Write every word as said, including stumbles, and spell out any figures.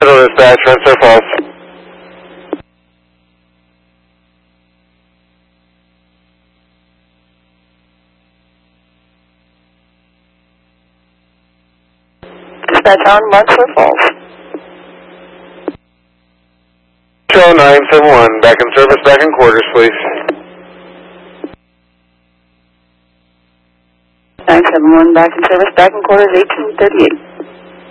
Middle dispatch, Rensselaer Falls. Dispatch on Rensselaer Falls. Show nine seven one, back in service, back in quarters, please. nine seven one, back in service, back in quarters, eighteen thirty-eight.